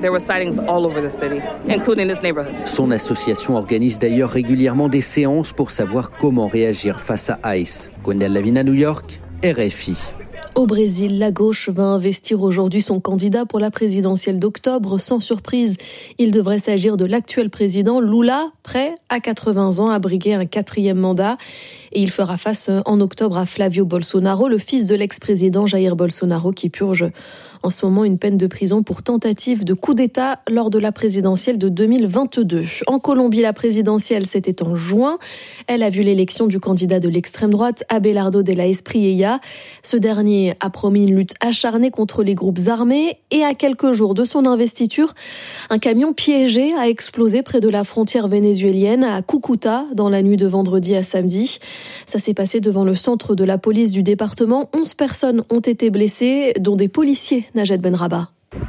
Speaker 1: Son association organise d'ailleurs régulièrement des séances pour savoir comment réagir face à Ice. Gwendal Lavina, New York, R F I.
Speaker 23: Au Brésil, la gauche va investir aujourd'hui son candidat pour la présidentielle d'octobre. Sans surprise, il devrait s'agir de l'actuel président Lula, prêt à quatre-vingts ans à briguer un quatrième mandat. Et il fera face en octobre à Flavio Bolsonaro, le fils de l'ex-président Jair Bolsonaro, qui purge en ce moment une peine de prison pour tentative de coup d'État lors de la présidentielle de deux mille vingt-deux. En Colombie, la présidentielle, c'était en juin. Elle a vu l'élection du candidat de l'extrême droite, Abelardo de la Espriella. Ce dernier a promis une lutte acharnée contre les groupes armés. Et à quelques jours de son investiture, un camion piégé a explosé près de la frontière vénézuélienne à Cúcuta dans la nuit de vendredi à samedi. Ça s'est passé devant le centre de la police du département. onze personnes ont été blessées, dont des policiers. Najat Benraba.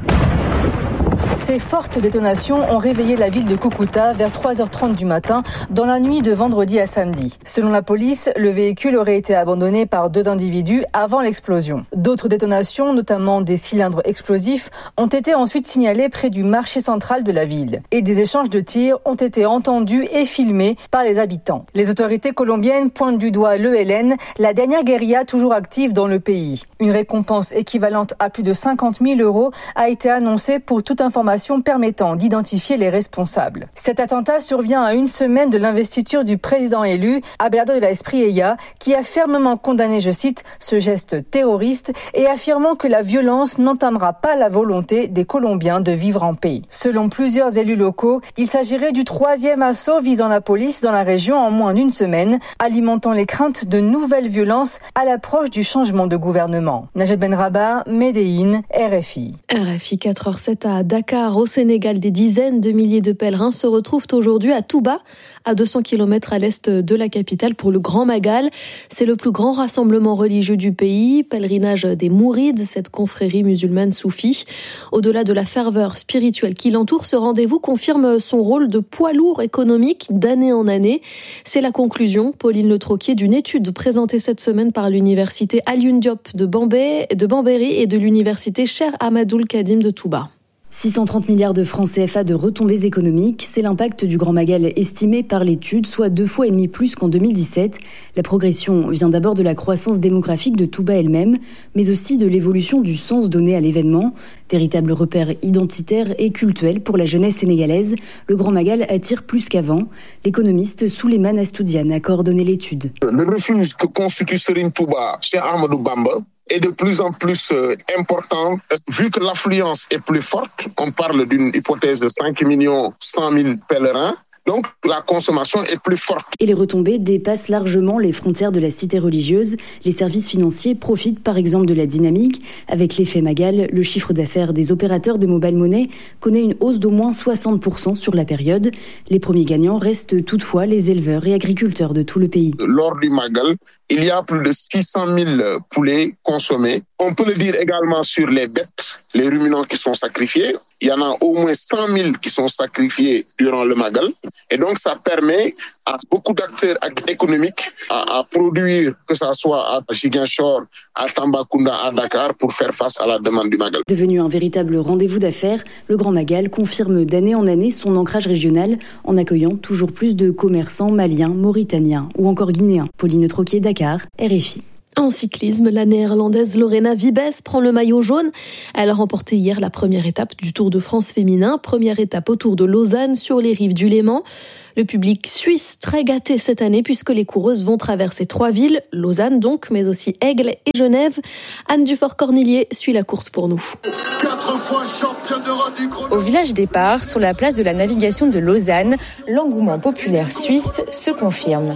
Speaker 5: Ces fortes détonations ont réveillé la ville de Cúcuta vers trois heures trente du matin dans la nuit de vendredi à samedi. Selon la police, le véhicule aurait été abandonné par deux individus avant l'explosion. D'autres détonations, notamment des cylindres explosifs, ont été ensuite signalées près du marché central de la ville. Et des échanges de tirs ont été entendus et filmés par les habitants. Les autorités colombiennes pointent du doigt l'E L N, la dernière guérilla toujours active dans le pays. Une récompense équivalente à plus de cinquante mille euros a été annoncée pour toute information permettant d'identifier les responsables. Cet attentat survient à une semaine de l'investiture du président élu, Abelardo de la Espriella, qui a fermement condamné, je cite, ce geste terroriste et affirmant que la violence n'entamera pas la volonté des Colombiens de vivre en paix. Selon plusieurs élus locaux, il s'agirait du troisième assaut visant la police dans la région en moins d'une semaine, alimentant les craintes de nouvelles violences à l'approche du changement de gouvernement. Najat Benraba, Médéine, R F I.
Speaker 23: R F I quatre heures sept à Dakar. Au Sénégal, des dizaines de milliers de pèlerins se retrouvent aujourd'hui à Touba, à deux cents kilomètres à l'est de la capitale, pour le Grand Magal. C'est le plus grand rassemblement religieux du pays, pèlerinage des Mourides, cette confrérie musulmane soufie. Au-delà de la ferveur spirituelle qui l'entoure, ce rendez-vous confirme son rôle de poids lourd économique d'année en année. C'est la conclusion, Pauline Le Troquier, d'une étude présentée cette semaine par l'université Alioune Diop de Bambey, de Bambéry et de l'université Cheikh Ahmadoul Khadim de Touba.
Speaker 6: six cent trente milliards de francs C F A de retombées économiques, c'est l'impact du Grand Magal estimé par l'étude, soit deux fois et demi plus qu'en deux mille dix-sept. La progression vient d'abord de la croissance démographique de Touba elle-même, mais aussi de l'évolution du sens donné à l'événement. Véritable repère identitaire et cultuel pour la jeunesse sénégalaise, le Grand Magal attire plus qu'avant. L'économiste Souleymane Astoudiane a coordonné l'étude.
Speaker 26: Le refuge que constitue Serigne Touba, Cheikh Ahmadou Bamba, est de plus en plus euh, important, euh, vu que l'affluence est plus forte. On parle d'une hypothèse de cinq millions cent mille pèlerins. Donc la consommation est plus forte.
Speaker 6: Et les retombées dépassent largement les frontières de la cité religieuse. Les services financiers profitent par exemple de la dynamique. Avec l'effet Magal, le chiffre d'affaires des opérateurs de mobile money connaît une hausse d'au moins soixante pour cent sur la période. Les premiers gagnants restent toutefois les éleveurs et agriculteurs de tout le pays.
Speaker 26: Lors du Magal, il y a plus de six cent mille poulets consommés. On peut le dire également sur les bêtes, les ruminants qui sont sacrifiés. Il y en a au moins cent mille qui sont sacrifiés durant le Magal. Et donc, ça permet à beaucoup d'acteurs économiques à, à produire, que ce soit à Ziguinchor, à Tambacounda, à Dakar, pour faire face à la demande du Magal.
Speaker 6: Devenu un véritable rendez-vous d'affaires, le Grand Magal confirme d'année en année son ancrage régional en accueillant toujours plus de commerçants maliens, mauritaniens ou encore guinéens. Pauline Troquier, Dakar, R F I.
Speaker 23: En cyclisme, la néerlandaise Lorena Wiebes prend le maillot jaune. Elle a remporté hier la première étape du Tour de France féminin, première étape autour de Lausanne sur les rives du Léman. Le public suisse très gâté cette année puisque les coureuses vont traverser trois villes, Lausanne donc, mais aussi Aigle et Genève. Anne Dufort-Cornillier suit la course pour nous.
Speaker 7: Quatre fois championne d'Europe du chrono.
Speaker 8: Au village départ, sur la place de la navigation de Lausanne, l'engouement populaire suisse se confirme.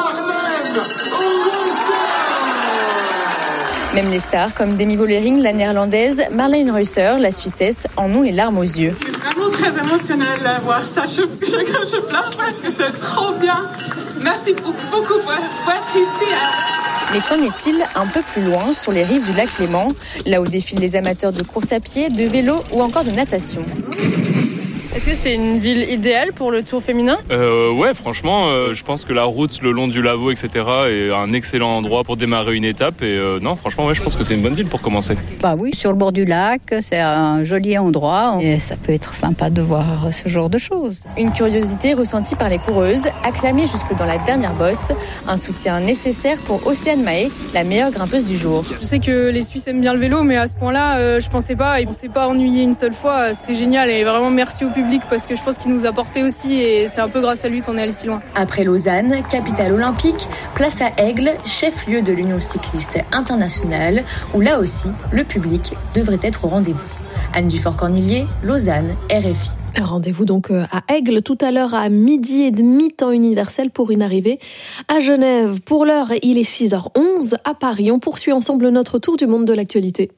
Speaker 8: Même les stars comme Demi Vollering, la néerlandaise, Marlene Reusser, la Suissesse, en ont les larmes aux yeux.
Speaker 11: C'est vraiment très émotionnel de voir ça. Je, je, je pleure parce que c'est trop bien. Merci beaucoup pour, pour être ici.
Speaker 8: Mais qu'en est-il un peu plus loin, sur les rives du lac Léman, là où défilent les amateurs de course à pied, de vélo ou encore de natation? Est-ce que c'est une ville idéale pour le tour féminin ?
Speaker 12: euh, Ouais, franchement, euh, je pense que la route le long du Lavaux, et cetera est un excellent endroit pour démarrer une étape. Et euh, non, franchement, ouais, je pense que c'est une bonne ville pour commencer.
Speaker 13: Bah oui, sur le bord du lac, c'est un joli endroit. Et ça peut être sympa de voir ce genre de choses.
Speaker 8: Une curiosité ressentie par les coureuses, acclamée jusque dans la dernière bosse. Un soutien nécessaire pour Océane Mahé, la meilleure grimpeuse du jour.
Speaker 15: Je sais que les Suisses aiment bien le vélo, mais à ce point-là, euh, je pensais pas. Ils ne s'est pas ennuyé une seule fois. C'était génial et vraiment merci au public. Parce que je pense qu'il nous a porté aussi et c'est un peu grâce à lui qu'on est allé si loin.
Speaker 8: Après Lausanne, capitale olympique, place à Aigle, chef-lieu de l'Union cycliste internationale, où là aussi, le public devrait être au rendez-vous. Anne Dufort-Cornillier, Lausanne, R F I.
Speaker 23: Rendez-vous donc à Aigle tout à l'heure à midi et demi temps universel pour une arrivée à Genève. Pour l'heure, il est six heures onze à Paris. On poursuit ensemble notre tour du monde de l'actualité.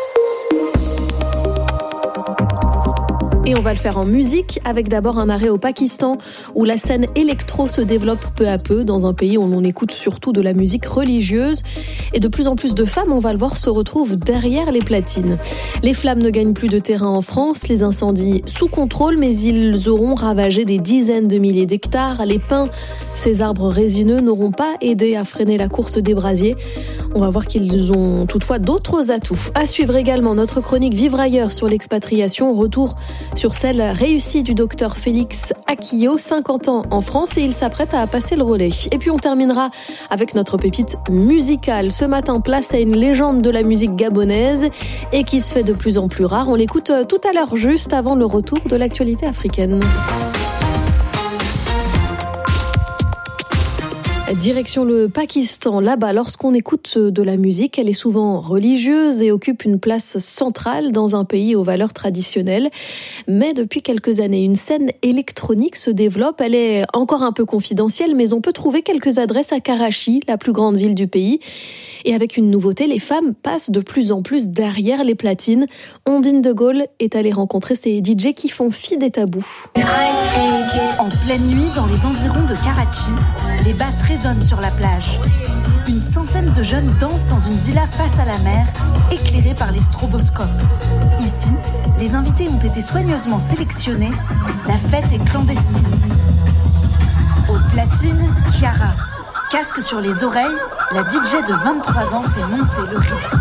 Speaker 23: Et on va le faire en musique avec d'abord un arrêt au Pakistan où la scène électro se développe peu à peu dans un pays où on écoute surtout de la musique religieuse et de plus en plus de femmes, on va le voir, se retrouvent derrière les platines. Les flammes ne gagnent plus de terrain en France, les incendies sous contrôle mais ils auront ravagé des dizaines de milliers d'hectares. Les pins, ces arbres résineux n'auront pas aidé à freiner la course des brasiers. On va voir qu'ils ont toutefois d'autres atouts. À suivre également notre chronique Vivre ailleurs sur l'expatriation, retour sur celle réussie du docteur Félix Akio, cinquante ans en France et il s'apprête à passer le relais. Et puis on terminera avec notre pépite musicale. Ce matin, place à une légende de la musique gabonaise et qui se fait de plus en plus rare. On l'écoute tout à l'heure, juste avant le retour de l'actualité africaine. Direction le Pakistan. Là-bas, lorsqu'on écoute de la musique, elle est souvent religieuse et occupe une place centrale dans un pays aux valeurs traditionnelles. Mais depuis quelques années, une scène électronique se développe. Elle est encore un peu confidentielle, mais on peut trouver quelques adresses à Karachi, la plus grande ville du pays. Et avec une nouveauté, les femmes passent de plus en plus derrière les platines. Ondine de Gaulle est allée rencontrer ces D J qui font fi des tabous.
Speaker 27: En pleine nuit, dans les environs de Karachi, les basses résonnent sur la plage. Une centaine de jeunes dansent dans une villa face à la mer, éclairée par les stroboscopes. Ici, les invités ont été soigneusement sélectionnés. La fête est clandestine. Aux platines, Chiara. Casque sur les oreilles, la D J de vingt-trois ans fait monter le rythme.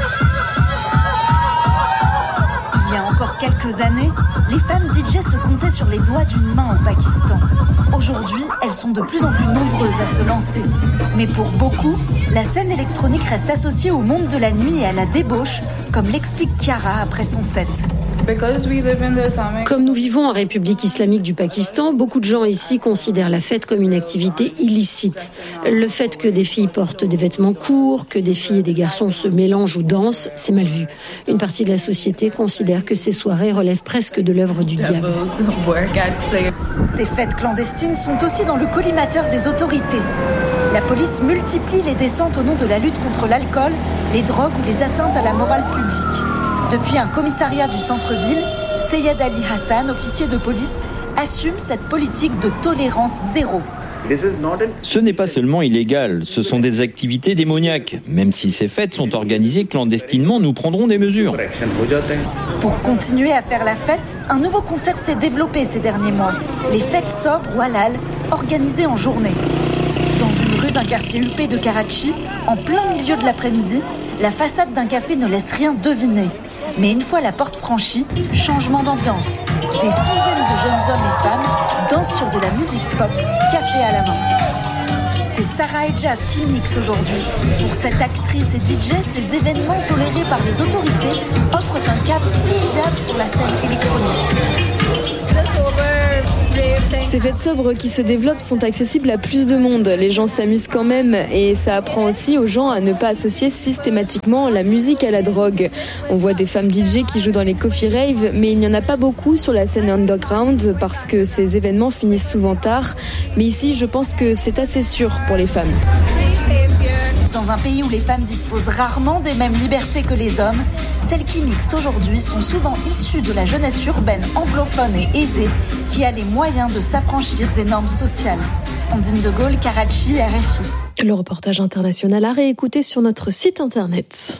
Speaker 27: Il y a encore quelques années, les femmes D J se comptaient sur les doigts d'une main au Pakistan. Aujourd'hui, elles sont de plus en plus nombreuses à se lancer. Mais pour beaucoup, la scène électronique reste associée au monde de la nuit et à la débauche, comme l'explique Chiara après son set.
Speaker 10: Comme nous vivons en République islamique du Pakistan, beaucoup de gens ici considèrent la fête comme une activité illicite. Le fait que des filles portent des vêtements courts, que des filles et des garçons se mélangent ou dansent, c'est mal vu. Une partie de la société considère que ces soirées relèvent presque de l'œuvre du diable.
Speaker 27: Ces fêtes clandestines sont aussi dans le collimateur des autorités. La police multiplie les descentes au nom de la lutte contre l'alcool, les drogues ou les atteintes à la morale publique. Depuis un commissariat du centre-ville, Seyed Ali Hassan, officier de police, assume cette politique de tolérance zéro.
Speaker 14: Ce n'est pas seulement illégal, ce sont des activités démoniaques. Même si ces fêtes sont organisées clandestinement, nous prendrons des mesures.
Speaker 27: Pour continuer à faire la fête, un nouveau concept s'est développé ces derniers mois. Les fêtes sobres ou halal, organisées en journée. Dans une rue d'un quartier huppé de Karachi, en plein milieu de l'après-midi, la façade d'un café ne laisse rien deviner. Mais une fois la porte franchie, changement d'ambiance. Des dizaines de jeunes hommes et femmes dansent sur de la musique pop, café à la main. C'est Sarah et Jazz qui mixent aujourd'hui. Pour cette actrice et D J, ces événements tolérés par les autorités offrent un cadre viable pour la scène électronique.
Speaker 23: Ces fêtes sobres qui se développent sont accessibles à plus de monde. Les gens s'amusent quand même et ça apprend aussi aux gens à ne pas associer systématiquement la musique à la drogue. On voit des femmes D J qui jouent dans les coffee raves, mais il n'y en a pas beaucoup sur la scène underground parce que ces événements finissent souvent tard. Mais ici, je pense que c'est assez sûr pour les femmes.
Speaker 27: Dans un pays où les femmes disposent rarement des mêmes libertés que les hommes, celles qui mixent aujourd'hui sont souvent issues de la jeunesse urbaine anglophone et aisée qui a les moyens de s'affranchir des normes sociales. Ondine de Gaulle, Karachi, R F
Speaker 23: I. Le reportage international à réécouter sur notre site internet.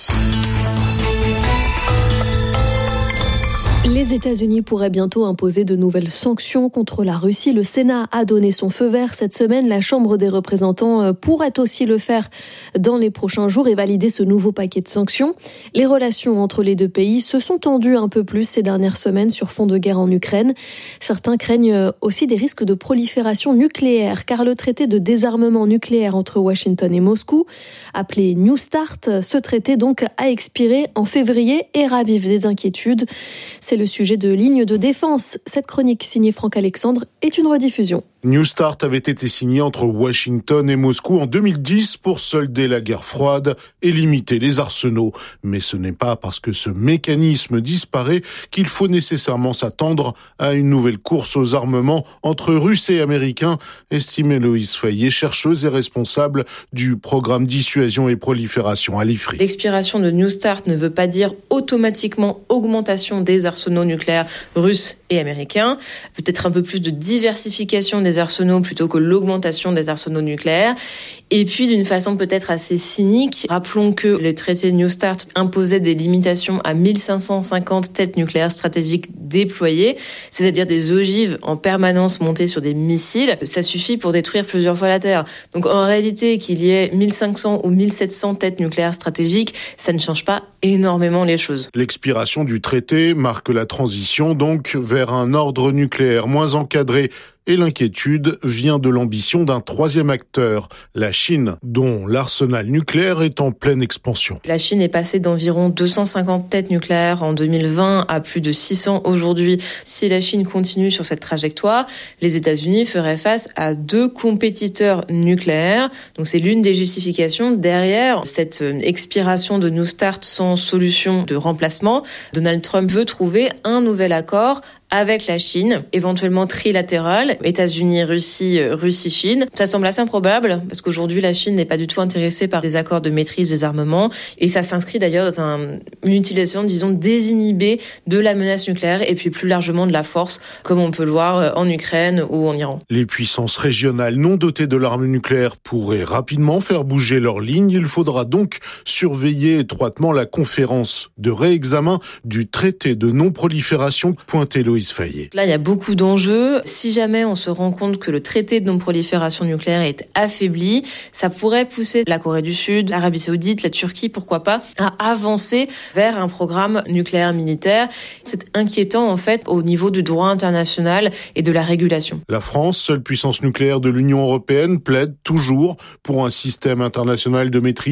Speaker 23: Les États-Unis pourraient bientôt imposer de nouvelles sanctions contre la Russie. Le Sénat a donné son feu vert cette semaine. La Chambre des représentants pourrait aussi le faire dans les prochains jours et valider ce nouveau paquet de sanctions. Les relations entre les deux pays se sont tendues un peu plus ces dernières semaines sur fond de guerre en Ukraine. Certains craignent aussi des risques de prolifération nucléaire car le traité de désarmement nucléaire entre Washington et Moscou, appelé New Start, ce traité donc a expiré en février et ravive des inquiétudes. C'est le sujet de Ligne de défense. Cette chronique signée Franck Alexandre est une rediffusion.
Speaker 16: New Start avait été signé entre Washington et Moscou en deux mille dix pour solder la guerre froide et limiter les arsenaux. Mais ce n'est pas parce que ce mécanisme disparaît qu'il faut nécessairement s'attendre à une nouvelle course aux armements entre Russes et Américains, estimait Loïse Fayet, chercheuse et responsable du programme dissuasion et prolifération à l'I F R I.
Speaker 17: L'expiration de New Start ne veut pas dire automatiquement augmentation des arsenaux nucléaires russes et américains, peut-être un peu plus de diversification des arsenaux plutôt que l'augmentation des arsenaux nucléaires. Et puis, d'une façon peut-être assez cynique, rappelons que les traités New Start imposaient des limitations à mille cinq cent cinquante têtes nucléaires stratégiques déployées, c'est-à-dire des ogives en permanence montées sur des missiles. Ça suffit pour détruire plusieurs fois la Terre. Donc, en réalité, qu'il y ait mille cinq cents ou mille sept cents têtes nucléaires stratégiques, ça ne change pas énormément les choses.
Speaker 16: L'expiration du traité marque la transition donc vers un ordre nucléaire moins encadré. Et l'inquiétude vient de l'ambition d'un troisième acteur, la Chine, dont l'arsenal nucléaire est en pleine expansion.
Speaker 17: La Chine est passée d'environ deux cent cinquante têtes nucléaires en deux mille vingt à plus de six cents aujourd'hui. Si la Chine continue sur cette trajectoire, les États-Unis feraient face à deux compétiteurs nucléaires. Donc c'est l'une des justifications derrière cette expiration de New Start sans solution de remplacement. Donald Trump veut trouver un nouvel accord avec la Chine, éventuellement trilatéral, États-Unis, Russie, Russie-Chine. Ça semble assez improbable, parce qu'aujourd'hui, la Chine n'est pas du tout intéressée par des accords de maîtrise des armements, et ça s'inscrit d'ailleurs dans un, une utilisation, disons, désinhibée de la menace nucléaire, et puis plus largement de la force, comme on peut le voir en Ukraine ou en Iran.
Speaker 16: Les puissances régionales non dotées de l'arme nucléaire pourraient rapidement faire bouger leurs lignes. Il faudra donc surveiller étroitement la conférence de réexamen du traité de non-prolifération, pointé Loïs Fayet.
Speaker 17: Là, il y a beaucoup d'enjeux. Si jamais on se rend compte que le traité de non-prolifération nucléaire est affaibli, ça pourrait pousser la Corée du Sud, l'Arabie Saoudite, la Turquie, pourquoi pas, à avancer vers un programme nucléaire militaire. C'est inquiétant, en fait, au niveau du droit international et de la régulation.
Speaker 16: La France, seule puissance nucléaire de l'Union européenne, plaide toujours pour un système international de maîtrise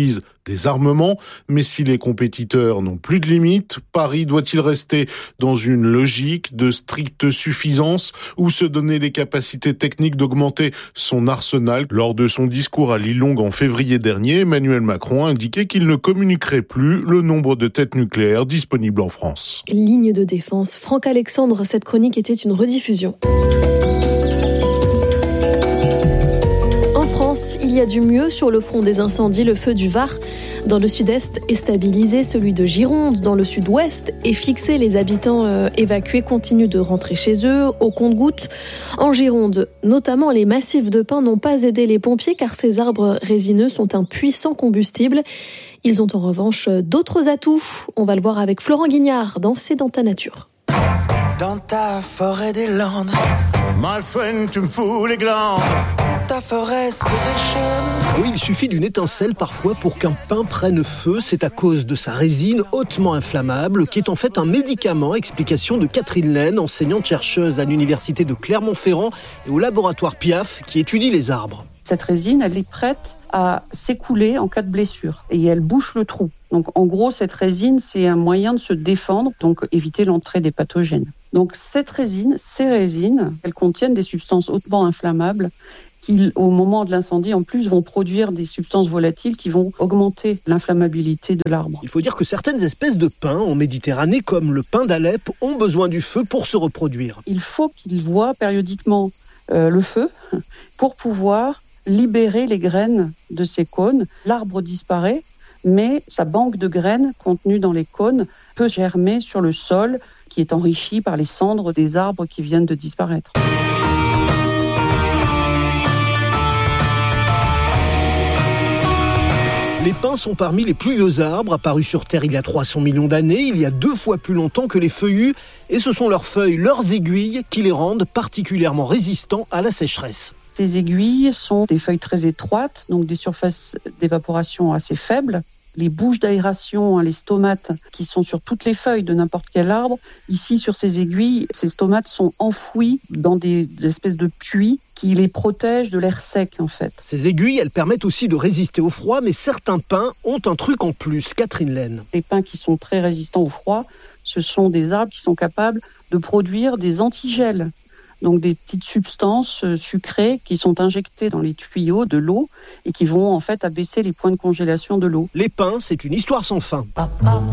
Speaker 16: des armements. Mais si les compétiteurs n'ont plus de limites, Paris doit-il rester dans une logique de stricte suffisance ou se donner les capacités techniques d'augmenter son arsenal? Lors de son discours à Lilongwe en février dernier, Emmanuel Macron a indiqué qu'il ne communiquerait plus le nombre de têtes nucléaires disponibles en France.
Speaker 23: Ligne de défense. Franck Alexandre, cette chronique était une rediffusion. En France, il y a du mieux sur le front des incendies. Le feu du Var dans le sud-est est stabilisé, celui de Gironde dans le sud-ouest est fixé. Les habitants euh, évacués continuent de rentrer chez eux au compte-gouttes. En Gironde, notamment, les massifs de pins n'ont pas aidé les pompiers car ces arbres résineux sont un puissant combustible. Ils ont en revanche d'autres atouts. On va le voir avec Florent Guignard dans C'est dans ta nature.
Speaker 2: Dans ta forêt des Landes, my friend, tu me fous les glandes. Ta forêt se déchaîne.
Speaker 9: Oui, il suffit d'une étincelle parfois pour qu'un pin prenne feu. C'est à cause de sa résine hautement inflammable, qui est en fait un médicament. Explication de Catherine Laine, enseignante-chercheuse à l'université de Clermont-Ferrand et au laboratoire Piaf, qui étudie les arbres.
Speaker 18: Cette résine, elle est prête à s'écouler en cas de blessure et elle bouche le trou. Donc en gros, cette résine, c'est un moyen de se défendre, donc éviter l'entrée des pathogènes. Donc cette résine, ces résines, elles contiennent des substances hautement inflammables qui, au moment de l'incendie, en plus, vont produire des substances volatiles qui vont augmenter l'inflammabilité de l'arbre.
Speaker 9: Il faut dire que certaines espèces de pins en Méditerranée, comme le pin d'Alep, ont besoin du feu pour se reproduire.
Speaker 18: Il faut qu'ils voient périodiquement euh, le feu pour pouvoir libérer les graines de ces cônes. L'arbre disparaît, mais sa banque de graines contenue dans les cônes peut germer sur le sol qui est enrichi par les cendres des arbres qui viennent de disparaître.
Speaker 9: Les pins sont parmi les plus vieux arbres, apparus sur Terre il y a trois cents millions d'années, il y a deux fois plus longtemps que les feuillus, et ce sont leurs feuilles, leurs aiguilles, qui les rendent particulièrement résistants à la sécheresse.
Speaker 18: Ces aiguilles sont des feuilles très étroites, donc des surfaces d'évaporation assez faibles. Les bouches d'aération, les stomates qui sont sur toutes les feuilles de n'importe quel arbre, ici sur ces aiguilles, ces stomates sont enfouis dans des, des espèces de puits qui les protègent de l'air sec en fait.
Speaker 9: Ces aiguilles, elles permettent aussi de résister au froid, mais certains pins ont un truc en plus. Catherine Laine.
Speaker 18: Les pins qui sont très résistants au froid, ce sont des arbres qui sont capables de produire des antigels. Donc des petites substances sucrées qui sont injectées dans les tuyaux de l'eau et qui vont en fait abaisser les points de congélation de l'eau.
Speaker 9: Les pins, c'est une histoire sans fin.
Speaker 2: Papa,